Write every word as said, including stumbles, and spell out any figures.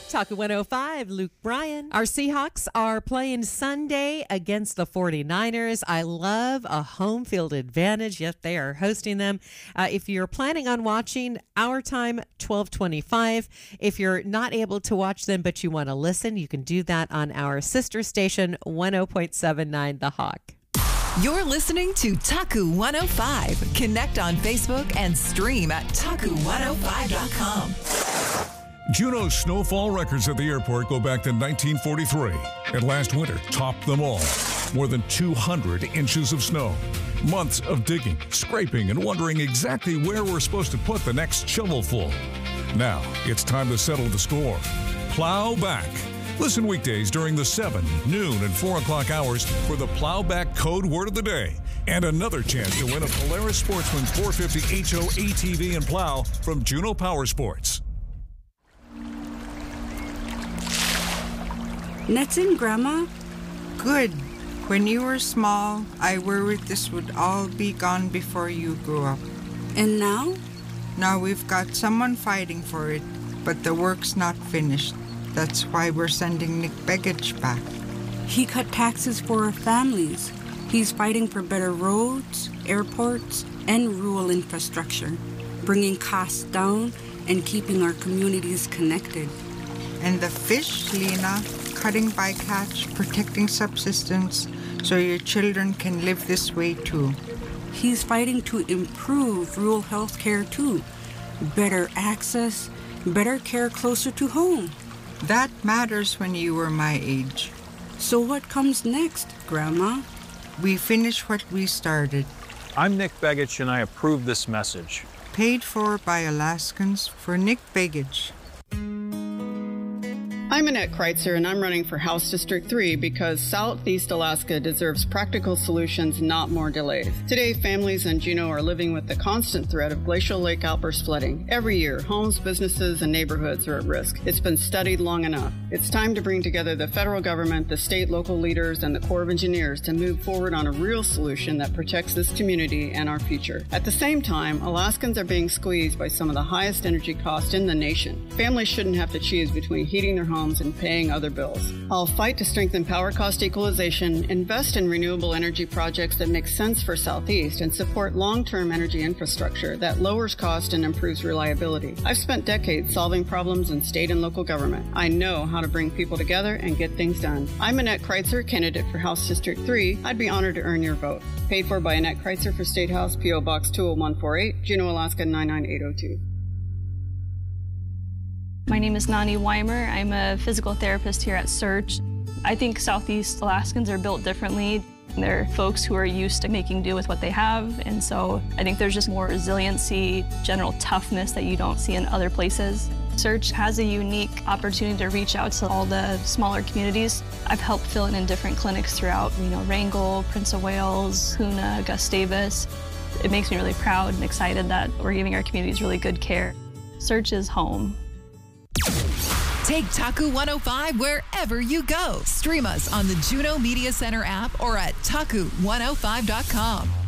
Taku one oh five, Luke Bryan. Our Seahawks are playing Sunday against the forty-niners. I love a home field advantage. Yet they are hosting them. Uh, if you're planning on watching, our time, twelve twenty-five. If you're not able to watch them but you want to listen, you can do that on our sister station, one oh point seven nine The Hawk. You're listening to Taku one oh five. Connect on Facebook and stream at taku one oh five dot com. Juneau's snowfall records at the airport go back to nineteen forty-three, and last winter topped them all. More than two hundred inches of snow. Months of digging, scraping, and wondering exactly where we're supposed to put the next shovelful. Now, it's time to settle the score. Plow back. Listen weekdays during the seven, noon, and four o'clock hours for the Plowback Code Word of the Day. And another chance to win a Polaris Sportsman's four fifty H O A T V and plow from Juneau Power Sports. Nothing, Grandma? Good. When you were small, I worried this would all be gone before you grew up. And now? Now we've got someone fighting for it, but the work's not finished. That's why we're sending Nick Begich back. He cut taxes for our families. He's fighting for better roads, airports, and rural infrastructure, bringing costs down and keeping our communities connected. And the fish, Lena, cutting bycatch, protecting subsistence, so your children can live this way too. He's fighting to improve rural health care too. Better access, better care closer to home. That matters when you were my age. So what comes next, Grandma? We finish what we started. I'm Nick Begich, and I approve this message. Paid for by Alaskans for Nick Begich. I'm Annette Kreitzer, and I'm running for House District three because Southeast Alaska deserves practical solutions, not more delays. Today, families in Juneau are living with the constant threat of glacial lake outburst flooding. Every year, homes, businesses, and neighborhoods are at risk. It's been studied long enough. It's time to bring together the federal government, the state, local leaders, and the Corps of Engineers to move forward on a real solution that protects this community and our future. At the same time, Alaskans are being squeezed by some of the highest energy costs in the nation. Families shouldn't have to choose between heating their homes and paying other bills. I'll fight to strengthen power cost equalization, invest in renewable energy projects that make sense for Southeast, and support long-term energy infrastructure that lowers cost and improves reliability. I've spent decades solving problems in state and local government. I know how to bring people together and get things done. I'm Annette Kreitzer, candidate for House District three. I'd be honored to earn your vote. Paid for by Annette Kreitzer for State House, P O Box two oh one four eight, Juneau, Alaska nine nine eight oh two. My name is Nani Weimer. I'm a physical therapist here at Surge. I think Southeast Alaskans are built differently. They're folks who are used to making do with what they have, and so I think there's just more resiliency, general toughness that you don't see in other places. Surge has a unique opportunity to reach out to all the smaller communities. I've helped fill in in different clinics throughout, you know, Wrangell, Prince of Wales, Hoonah, Gustavus. It makes me really proud and excited that we're giving our communities really good care. Surge is home. Take Taku one oh five wherever you go. Stream us on the Juneau Media Center app or at taku one oh five dot com.